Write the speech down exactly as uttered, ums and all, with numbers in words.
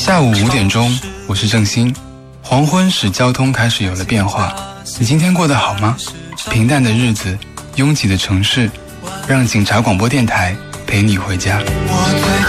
下午五点钟，我是郑鑫。黄昏使交通开始有了变化，你今天过得好吗？平淡的日子，拥挤的城市，让警察广播电台陪你回家。